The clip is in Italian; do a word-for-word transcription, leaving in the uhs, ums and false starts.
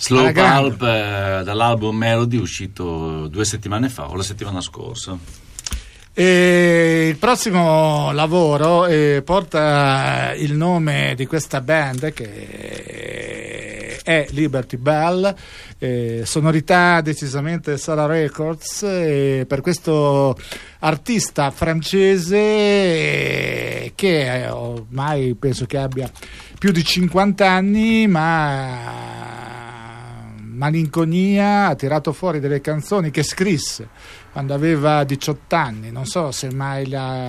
Slow Pulp, eh, dall'album Melody, uscito due settimane fa o la settimana scorsa. E il prossimo lavoro eh, porta il nome di questa band che è Liberty Bell, eh, sonorità decisamente Sara Records, eh, per questo artista francese eh, che ormai penso che abbia più di cinquanta anni, ma malinconia, ha tirato fuori delle canzoni che scrisse quando aveva diciotto anni, non so se mai la